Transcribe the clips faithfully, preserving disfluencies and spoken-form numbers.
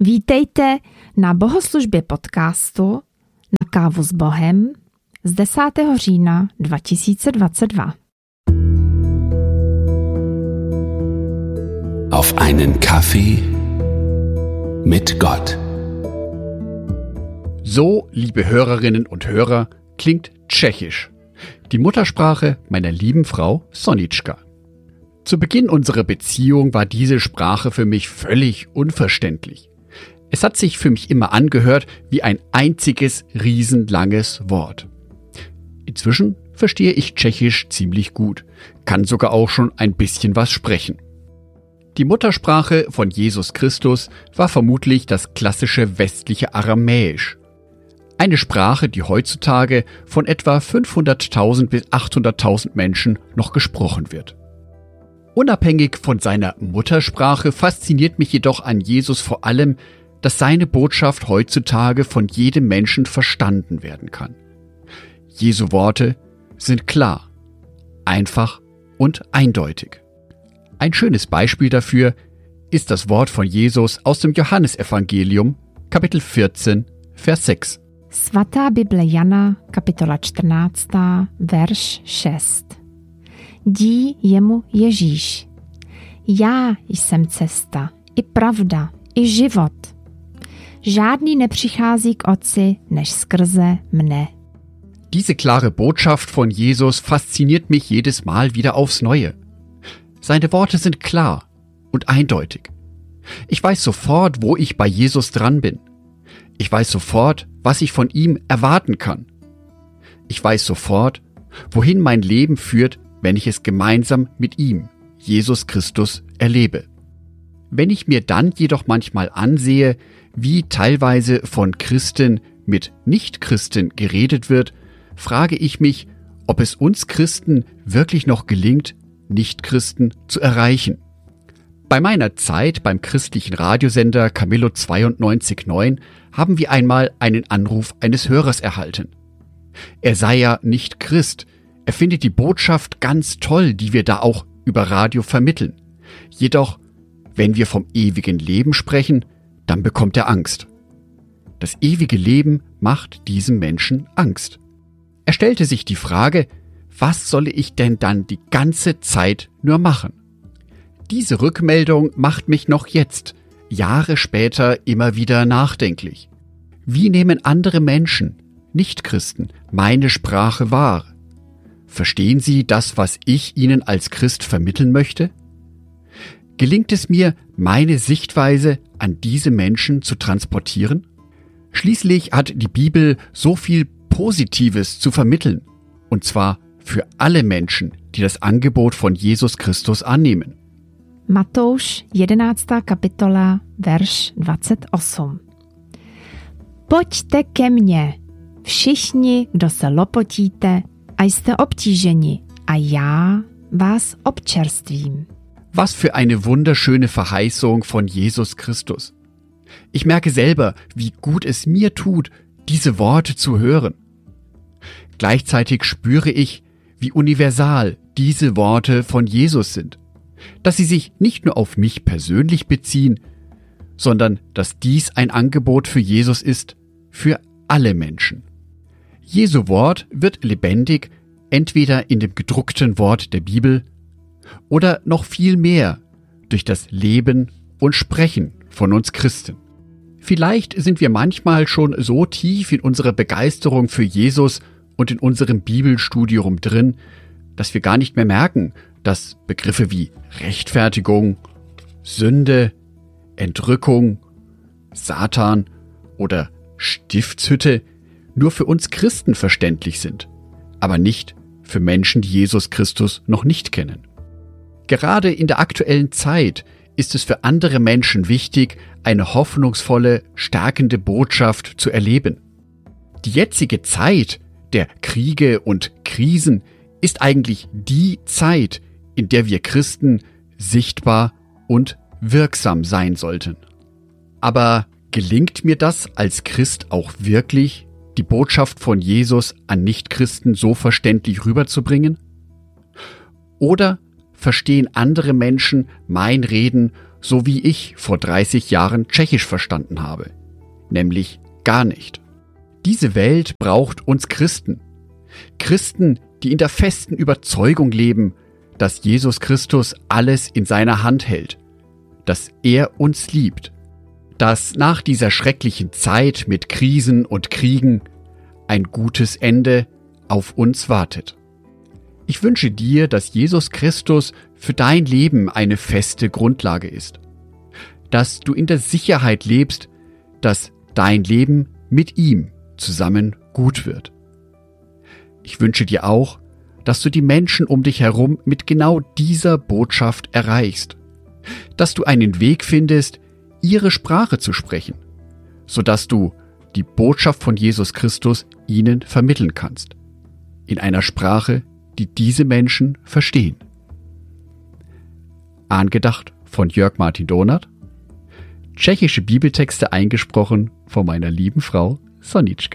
Vítejte na bohoslužbě podcastu Na kávu s Bohem z desátého října dva tisíce dvacet dva. Auf einen Kaffee mit Gott. So, liebe Hörerinnen und Hörer, klingt Tschechisch, die Muttersprache meiner lieben Frau Sonička. Zu Beginn unserer Beziehung war diese Sprache für mich völlig unverständlich. Es hat sich für mich immer angehört wie ein einziges riesenlanges Wort. Inzwischen verstehe ich Tschechisch ziemlich gut, kann sogar auch schon ein bisschen was sprechen. Die Muttersprache von Jesus Christus war vermutlich das klassische westliche Aramäisch. Eine Sprache, die heutzutage von etwa fünfhunderttausend bis achthunderttausend Menschen noch gesprochen wird. Unabhängig von seiner Muttersprache fasziniert mich jedoch an Jesus vor allem, dass seine Botschaft heutzutage von jedem Menschen verstanden werden kann. Jesu Worte sind klar, einfach und eindeutig. Ein schönes Beispiel dafür ist das Wort von Jesus aus dem Johannesevangelium, Kapitel vierzehn, Vers sechs. Svatá Bible Jana, kapitola čtrnáctá, verš šest. Dí jemu Ježíš. Já jsem cesta, i pravda, i život. Žádný nepřichází k Otci, než skrze mne. Diese klare Botschaft von Jesus fasziniert mich jedes Mal wieder aufs Neue. Seine Worte sind klar und eindeutig. Ich weiß sofort, wo ich bei Jesus dran bin. Ich weiß sofort, was ich von ihm erwarten kann. Ich weiß sofort, wohin mein Leben führt, wenn ich es gemeinsam mit ihm, Jesus Christus, erlebe. Wenn ich mir dann jedoch manchmal ansehe, wie teilweise von Christen mit Nichtchristen geredet wird, frage ich mich, ob es uns Christen wirklich noch gelingt, Nichtchristen zu erreichen. Bei meiner Zeit beim christlichen Radiosender Camillo zweiundneunzig Komma neun haben wir einmal einen Anruf eines Hörers erhalten. Er sei ja nicht Christ, er findet die Botschaft ganz toll, die wir da auch über Radio vermitteln. Jedoch, wenn wir vom ewigen Leben sprechen, dann bekommt er Angst. Das ewige Leben macht diesem Menschen Angst. Er stellte sich die Frage, was solle ich denn dann die ganze Zeit nur machen? Diese Rückmeldung macht mich noch jetzt, Jahre später, immer wieder nachdenklich. Wie nehmen andere Menschen, Nichtchristen, meine Sprache wahr? Verstehen sie das, was ich ihnen als Christ vermitteln möchte? Gelingt es mir, meine Sichtweise an diese Menschen zu transportieren? Schließlich hat die Bibel so viel Positives zu vermitteln, und zwar für alle Menschen, die das Angebot von Jesus Christus annehmen. Matouš, jedenáctá kapitola, verš dvacet osm. Pojďte ke mně, všichni, kdo se lopotíte a jste obtíženi, a já vás občerstvím. Was für eine wunderschöne Verheißung von Jesus Christus. Ich merke selber, wie gut es mir tut, diese Worte zu hören. Gleichzeitig spüre ich, wie universal diese Worte von Jesus sind, dass sie sich nicht nur auf mich persönlich beziehen, sondern dass dies ein Angebot für Jesus ist, für alle Menschen. Jesu Wort wird lebendig, entweder in dem gedruckten Wort der Bibel oder noch viel mehr durch das Leben und Sprechen von uns Christen. Vielleicht sind wir manchmal schon so tief in unserer Begeisterung für Jesus und in unserem Bibelstudium drin, dass wir gar nicht mehr merken, dass Begriffe wie Rechtfertigung, Sünde, Entrückung, Satan oder Stiftshütte nur für uns Christen verständlich sind, aber nicht für Menschen, die Jesus Christus noch nicht kennen. Gerade in der aktuellen Zeit ist es für andere Menschen wichtig, eine hoffnungsvolle, stärkende Botschaft zu erleben. Die jetzige Zeit der Kriege und Krisen ist eigentlich die Zeit, in der wir Christen sichtbar und wirksam sein sollten. Aber gelingt mir das als Christ auch wirklich, die Botschaft von Jesus an Nichtchristen so verständlich rüberzubringen? Oder verstehen andere Menschen mein Reden so wie ich vor dreißig Jahren Tschechisch verstanden habe, nämlich gar nicht. Diese Welt braucht uns Christen. Christen, die in der festen Überzeugung leben, dass Jesus Christus alles in seiner Hand hält, dass er uns liebt, dass nach dieser schrecklichen Zeit mit Krisen und Kriegen ein gutes Ende auf uns wartet. Ich wünsche dir, dass Jesus Christus für dein Leben eine feste Grundlage ist, dass du in der Sicherheit lebst, dass dein Leben mit ihm zusammen gut wird. Ich wünsche dir auch, dass du die Menschen um dich herum mit genau dieser Botschaft erreichst, dass du einen Weg findest, ihre Sprache zu sprechen, sodass du die Botschaft von Jesus Christus ihnen vermitteln kannst, in einer Sprache, die diese Menschen verstehen. Angedacht von Jörg Martin Donath, tschechische Bibeltexte eingesprochen von meiner lieben Frau Sonička.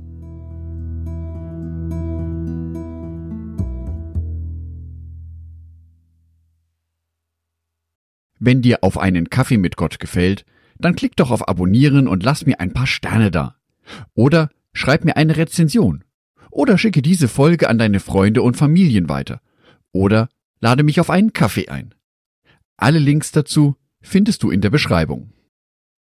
Wenn dir Auf einen Kaffee mit Gott gefällt, dann klick doch auf Abonnieren und lass mir ein paar Sterne da. Oder schreib mir eine Rezension. Oder schicke diese Folge an deine Freunde und Familien weiter. Oder lade mich auf einen Kaffee ein. Alle Links dazu findest du in der Beschreibung.